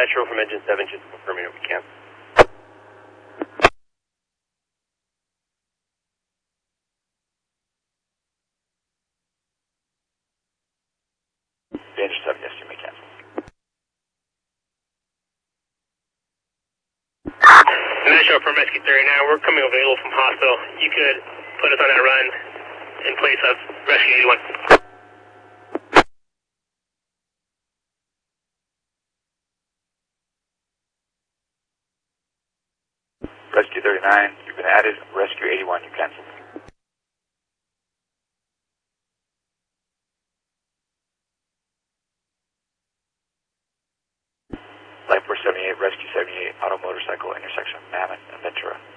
Metro from engine 7, just confirming if we can. Engine 7, yes, you may cancel. Metro from Rescue 39, we're coming available from hospital. You could put us on that run in place of Rescue 81. Rescue 39, you've been added. Rescue 81, you canceled. Line 478, Rescue 78, auto motorcycle intersection, Mammoth and Ventura.